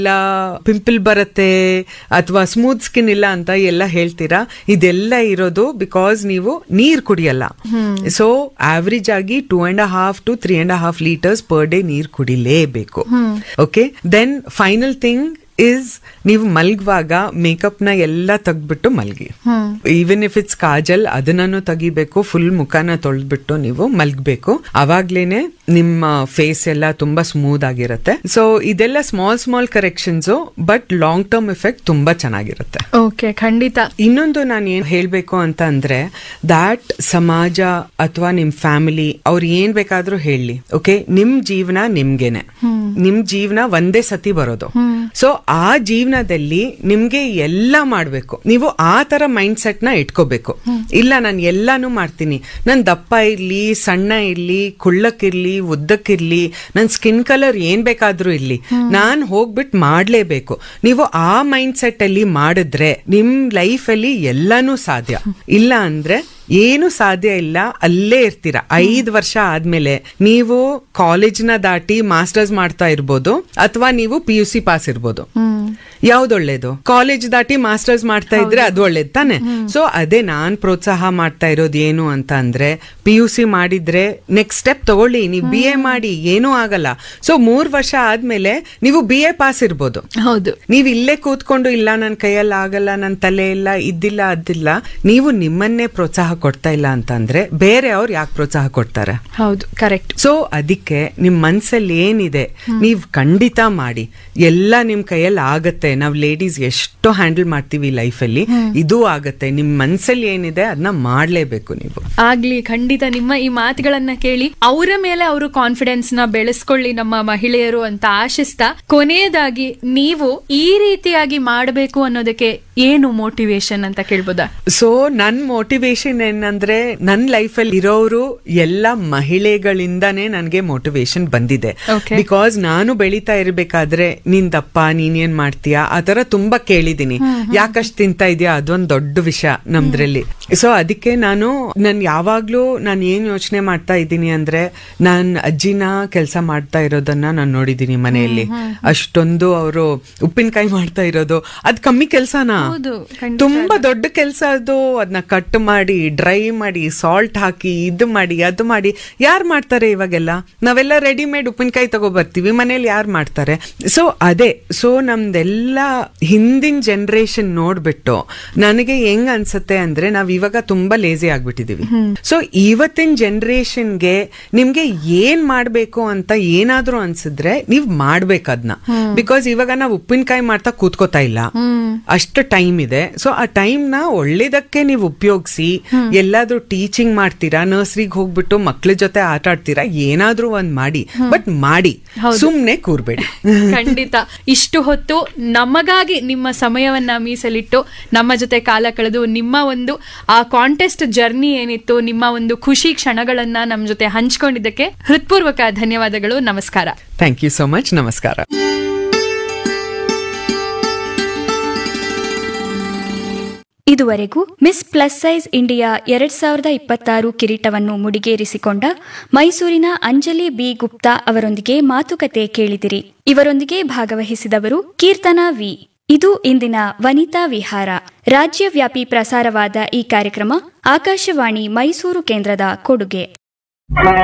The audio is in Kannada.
ಇಲ್ಲ ಪಿಂಪಲ್ ಬರುತ್ತೆ ಅಥವಾ ಸ್ಮೂತ್ ಸ್ಕಿನ್ ಇಲ್ಲ ಅಂತ ಎಲ್ಲ ಹೇಳ್ತೀರಾ. ಇದೆಲ್ಲ ಇರೋದು ಬಿಕಾಸ್ ನೀವು ನೀರ್ ಕುಡಿಯಲ್ಲ. ಸೊ ಆವರೇಜ್ ಆಗಿ 2.5 to 3.5 ಲೀಟರ್ಸ್ ಪರ್ ಡೇ ನೀರ್ ಕುಡಿಲೇಬೇಕು. Okay, then final thing is ನೀವು ಮಲ್ಗುವಾಗ ಮೇಕಪ್ ನ ಎಲ್ಲ ತೆಗ್ದ್ಬಿಟ್ಟು ಮಲ್ಗಿ. ಈವನ್ ಇಫ್ ಇಟ್ಸ್ ಕಾಜಲ್ ಅದನ್ನೂ ತೆಗಿಬೇಕು, ಫುಲ್ ಮುಖನ ತೊಳೆದ್ಬಿಟ್ಟು ನೀವು ಮಲ್ಗಬೇಕು. ಅವಾಗ್ಲೇನೆ ನಿಮ್ಮ ಫೇಸ್ ಎಲ್ಲ ತುಂಬಾ ಸ್ಮೂತ್ ಆಗಿರುತ್ತೆ. ಸೊ ಇದೆಲ್ಲ small corrections, but long term effect ತುಂಬಾ ಚೆನ್ನಾಗಿರುತ್ತೆ. ಓಕೆ, ಖಂಡಿತ. ಇನ್ನೊಂದು ನಾನು ಏನ್ ಹೇಳ್ಬೇಕು ಅಂತ ಅಂದ್ರೆ, ದಾಟ್ ಸಮಾಜ ಅಥವಾ ನಿಮ್ ಫ್ಯಾಮಿಲಿ ಅವ್ರು ಏನ್ ಬೇಕಾದ್ರೂ ಹೇಳಿ, ಓಕೆ, ನಿಮ್ ಜೀವನ ನಿಮ್ಗೇನೆ, ನಿಮ್ ಜೀವನ ಒಂದೇ ಸತಿ ಬರೋದು. ಸೊ ಆ ಜೀವನದಲ್ಲಿ ನಿಮ್ಗೆ ಎಲ್ಲ ಮಾಡ್ಬೇಕು, ನೀವು ಆ ತರ ಮೈಂಡ್ ಸೆಟ್ ನ ಇಟ್ಕೋಬೇಕು. ಇಲ್ಲ ನಾನು ಎಲ್ಲಾನು ಮಾಡ್ತೀನಿ, ನನ್ ದಪ್ಪ ಇರ್ಲಿ, ಸಣ್ಣ ಇರ್ಲಿ, ಕುಳ್ಳಕ್ಕಿರ್ಲಿ, ಉದ್ದಕ್ಕಿರ್ಲಿ, ನನ್ ಸ್ಕಿನ್ ಕಲರ್ ಏನ್ ಬೇಕಾದ್ರೂ ಇರ್ಲಿ, ನಾನ್ ಹೋಗ್ಬಿಟ್ಟು ಮಾಡ್ಲೇಬೇಕು. ನೀವು ಆ ಮೈಂಡ್ ಸೆಟ್ ಅಲ್ಲಿ ಮಾಡಿದ್ರೆ ನಿಮ್ ಲೈಫ್ ಅಲ್ಲಿ ಎಲ್ಲಾನು ಸಾಧ್ಯ. ಇಲ್ಲ ಅಂದ್ರೆ ಏನು ಸಾಧ್ಯ ಇಲ್ಲ, ಅಲ್ಲೇ ಇರ್ತೀರ. 5 ವರ್ಷ ಆದ್ಮೇಲೆ ನೀವು ಕಾಲೇಜ್ನ ದಾಟಿ ಮಾಸ್ಟರ್ಸ್ ಮಾಡ್ತಾ ಇರ್ಬೋದು, ಅಥವಾ ನೀವು PUC ಪಾಸ್ ಇರ್ಬೋದು. ಯಾವ್ದು ಒಳ್ಳೇದು? ಕಾಲೇಜ್ ದಾಟಿ ಮಾಸ್ಟರ್ಸ್ ಮಾಡ್ತಾ ಇದ್ರೆ ಅದು ಒಳ್ಳೇದು ತಾನೆ. ಸೊ ಅದೇ ನಾನ್ ಪ್ರೋತ್ಸಾಹ ಮಾಡ್ತಾ ಇರೋದು ಏನು ಅಂತ ಅಂದ್ರೆ, PUC ಮಾಡಿದ್ರೆ ನೆಕ್ಸ್ಟ್ ಸ್ಟೆಪ್ ತಗೊಳ್ಳಿ, ನೀವು BA ಮಾಡಿ, ಏನೂ ಆಗಲ್ಲ. ಸೊ 3 ವರ್ಷ ಆದ್ಮೇಲೆ ನೀವು BA ಪಾಸ್ ಇರ್ಬೋದು. ಹೌದು, ನೀವ್ ಇಲ್ಲೇ ಕೂತ್ಕೊಂಡು ಇಲ್ಲ ನನ್ ಕೈಯಲ್ಲಿ ಆಗಲ್ಲ, ನನ್ ತಲೆ ಇಲ್ಲ, ಇದ್ದಿಲ್ಲ ಅದಿಲ್ಲ, ನೀವು ನಿಮ್ಮನ್ನೇ ಪ್ರೋತ್ಸಾಹ ಕೊಡ್ತಾ ಇಲ್ಲ ಅಂತಂದ್ರೆ ಬೇರೆ ಅವ್ರು ಯಾಕೆ ಪ್ರೋತ್ಸಾಹ ಕೊಡ್ತಾರೆ? ಹೌದು, ಕರೆಕ್ಟ್. ಸೊ ಅದಕ್ಕೆ ನಿಮ್ ಮನ್ಸಲ್ಲಿ ಏನಿದೆ ನೀವ್ ಖಂಡಿತ ಮಾಡಿ, ಎಲ್ಲ ನಿಮ್ ಕೈಯಲ್ಲಿ ಆಗತ್ತೆ. ನಾವ್ ಲೇಡೀಸ್ ಎಷ್ಟು ಹ್ಯಾಂಡಲ್ ಮಾಡ್ತೀವಿ ಲೈಫ್ ಅಲ್ಲಿ, ಇದು ಆಗತ್ತೆ. ನಿಮ್ ಮನ್ಸಲ್ಲಿ ಏನಿದೆ ಅದನ್ನ ಮಾಡ್ಲೇಬೇಕು ನೀವು. ಆಗ್ಲಿ, ಖಂಡಿತ. ನಿಮ್ಮ ಈ ಮಾತುಗಳನ್ನ ಕೇಳಿ ಅವರ ಮೇಲೆ ಅವರು ಕಾನ್ಫಿಡೆನ್ಸ್ ನ ಬೆಳೆಸ್ಕೊಳ್ಳಿ ನಮ್ಮ ಮಹಿಳೆಯರು ಅಂತ ಆಶಿಸ್ತಾ, ಕೊನೆಯದಾಗಿ ನೀವು ಈ ರೀತಿಯಾಗಿ ಮಾಡಬೇಕು ಅನ್ನೋದಕ್ಕೆ ಏನು ಮೋಟಿವೇಶನ್ ಅಂತ ಕೇಳ್ಬೋದಾ? ಸೊ ನನ್ ಮೋಟಿವೇಶನ್ ಏನಂದ್ರೆ, ನನ್ ಲೈಫ್ ಅಲ್ಲಿ ಇರೋರು ಎಲ್ಲ ಮಹಿಳೆಗಳಿಂದಾನೇ ನನ್ಗೆ ಮೋಟಿವೇಶನ್ ಬಂದಿದೆ. ಬಿಕಾಸ್ ನಾನು ಬೆಳೀತಾ ಇರ್ಬೇಕಾದ್ರೆ ನೀನ್ ದಪ್ಪ, ನೀನೇನ್ ಮಾಡ್ತೀಯಾ, ಆತರ ತುಂಬಾ ಕೇಳಿದೀನಿ. ಯಾಕಷ್ಟು ತಿಂತಾ ಇದೀಯಾ, ಅದೊಂದ್ ದೊಡ್ಡ ವಿಷಯ ನಮ್ದ್ರಲ್ಲಿ. ಸೊ ಅದಕ್ಕೆ ನನ್ ಯಾವಾಗ್ಲೂ ನಾನು ಏನ್ ಯೋಚನೆ ಮಾಡ್ತಾ ಇದ್ದೀನಿ ಅಂದ್ರೆ, ನಾನ್ ಅಜ್ಜಿನ ಕೆಲಸ ಮಾಡ್ತಾ ಇರೋದನ್ನ ನಾನು ನೋಡಿದೀನಿ ಮನೆಯಲ್ಲಿ. ಅಷ್ಟೊಂದು ಅವರು ಉಪ್ಪಿನಕಾಯಿ ಮಾಡ್ತಾ ಇರೋದು ಅದ್ ಕಮ್ಮಿ ಕೆಲ್ಸನಾ? ತುಂಬಾ ದೊಡ್ಡ ಕೆಲ್ಸ ಅದು. ಅದನ್ನ ಕಟ್ ಮಾಡಿ, ಡ್ರೈ ಮಾಡಿ, ಸಾಲ್ಟ್ ಹಾಕಿ, ಇದು ಮಾಡಿ, ಅದು ಮಾಡಿ. ಯಾರು ಮಾಡ್ತಾರೆ ಇವಾಗೆಲ್ಲ? ನಾವೆಲ್ಲ ರೆಡಿಮೇಡ್ ಉಪ್ಪಿನಕಾಯಿ ತಗೋ ಬರ್ತೀವಿ, ಮನೇಲಿ ಯಾರು ಮಾಡ್ತಾರೆ? ಸೊ ಅದೇ, ಸೊ ನಮ್ದೆಲ್ಲ ಹಿಂದಿನ ಜನರೇಷನ್ ನೋಡ್ಬಿಟ್ಟು ನನಗೆ ಹೆಂಗ್ ಅನ್ಸುತ್ತೆ ಅಂದ್ರೆ, ನಾವ್ ಇವಾಗ ತುಂಬಾ ಲೇಜಿ ಆಗ್ಬಿಟ್ಟಿದೀವಿ. ಸೊ ಇವತ್ತಿನ ಜನರೇಷನ್ಗೆ ನಿಮ್ಗೆ ಏನ್ ಮಾಡ್ಬೇಕು ಅಂತ ಏನಾದ್ರೂ ಅನ್ಸಿದ್ರೆ ನೀವ್ ಮಾಡ್ಬೇಕದ್ನ. ಬಿಕಾಸ್ ಇವಾಗ ನಾವ್ ಉಪ್ಪಿನಕಾಯಿ ಮಾಡ್ತಾ ಕೂತ್ಕೋತಾ ಇಲ್ಲ, ಅಷ್ಟು ಟೈಮ್ ಇದೆ. ಸೊ ಆ ಟೈಮ್ ನ ಒಳ್ಳೇದಕ್ಕೆ ನೀವು ಉಪಯೋಗಿಸಿ, ಎಲ್ಲಾದ್ರೂ ಟೀಚಿಂಗ್ ಮಾಡ್ತೀರಾ, ನರ್ಸರಿಗೆ ಹೋಗ್ಬಿಟ್ಟು ಮಕ್ಳ ಜೊತೆ ಆಟ ಆಡ್ತೀರಾ, ಏನಾದ್ರೂ ಒಂದ್ ಮಾಡಿ, ಬಟ್ ಮಾಡಿ, ಸುಮ್ನೆ ಕೂರ್ಬೇಡಿ. ಖಂಡಿತ. ಇಷ್ಟು ಹೊತ್ತು ನಮಗಾಗಿ ನಿಮ್ಮ ಸಮಯವನ್ನ ಮೀಸಲಿಟ್ಟು ನಮ್ಮ ಜೊತೆ ಕಾಲ ಕಳೆದು ನಿಮ್ಮ ಒಂದು ಆ ಕಾಂಟೆಸ್ಟ್ ಜರ್ನಿ ಏನಿತ್ತು, ನಿಮ್ಮ ಒಂದು ಖುಷಿ ಕ್ಷಣಗಳನ್ನ ನಮ್ಮ ಜೊತೆ ಹಂಚ್ಕೊಂಡಿದ್ದಕ್ಕೆ ಹೃತ್ಪೂರ್ವಕ ಧನ್ಯವಾದಗಳು. ನಮಸ್ಕಾರ. Thank you so much. ನಮಸ್ಕಾರ. ಇದುವರೆಗೂ ಮಿಸ್ ಪ್ಲಸ್ ಸೈಜ್ ಇಂಡಿಯಾ 2026 ಕಿರೀಟವನ್ನು ಮುಡಿಗೇರಿಸಿಕೊಂಡ ಮೈಸೂರಿನ ಅಂಜಲಿ ಬಿ ಗುಪ್ತಾ ಅವರೊಂದಿಗೆ ಮಾತುಕತೆ ಕೇಳಿದಿರಿ. ಇವರೊಂದಿಗೆ ಭಾಗವಹಿಸಿದವರು ಕೀರ್ತನಾ ವಿ. ಇದು ಇಂದಿನ ವನಿತಾ ವಿಹಾರ. ರಾಜ್ಯವ್ಯಾಪಿ ಪ್ರಸಾರವಾದ ಈ ಕಾರ್ಯಕ್ರಮ ಆಕಾಶವಾಣಿ ಮೈಸೂರು ಕೇಂದ್ರದ ಕೊಡುಗೆ.